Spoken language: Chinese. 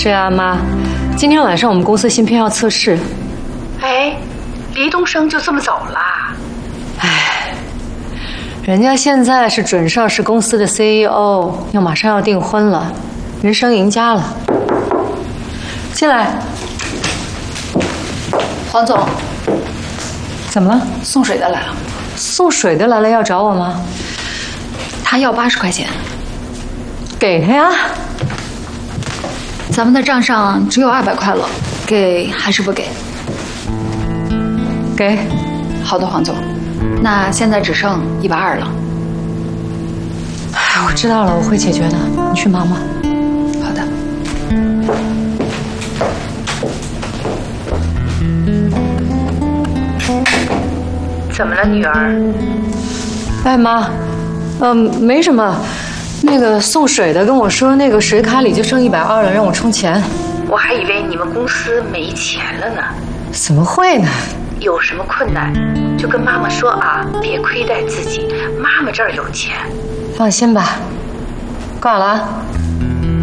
是啊，妈，今天晚上我们公司新片要测试。 哎，黎东升就这么走了？ 哎，人家现在是准上市公司的 CEO， 又马上要订婚了，人生赢家了。进来， 黄总， 怎么了？ 送水的来了。 送水的来了，要找我吗？ 他要80块钱， 给他呀。 咱们的账上只有200块了，给还是不给？ 给。 好的，黄总，那现在只剩120了。 我知道了，我会解决的，你去忙吧。 好的。 怎么了，女儿？ 哎，妈，没什么。那个送水的跟我说，那个水卡里就剩120了，让我充钱。 我还以为你们公司没钱了呢。 怎么会呢？ 有什么困难就跟妈妈说啊，别亏待自己，妈妈这儿有钱。 放心吧，挂了啊。